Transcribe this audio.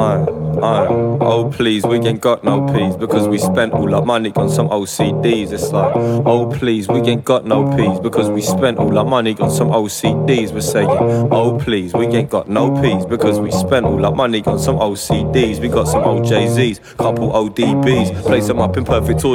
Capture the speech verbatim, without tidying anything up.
Aye, aye. Oh please, we ain't got no peas because we spent all our money on some old C Ds. It's like, oh please, we ain't got no peas because we spent all our money on some old C Ds. We're saying, oh please, we ain't got no peas because we spent all our money on some old C Ds. We got some old Jay-Z's, couple O D B's, place them up in perfect order.